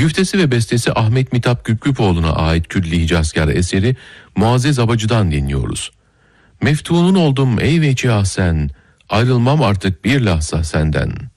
Güftesi ve bestesi Ahmet Mitap Güplüpoğlu'na ait Külli Hicazkar eseri Muazzez Abacı'dan dinliyoruz. Meftunun oldum ey veciha sen, ayrılmam artık bir lahza senden.